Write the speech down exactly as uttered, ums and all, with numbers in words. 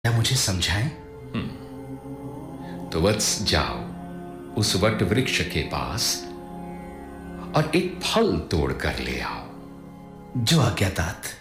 क्या मुझे समझाएं? तो वत्स जाओ उस वट वृक्ष के पास और एक फल तोड़ कर ले आओ। जो आज्ञा तात।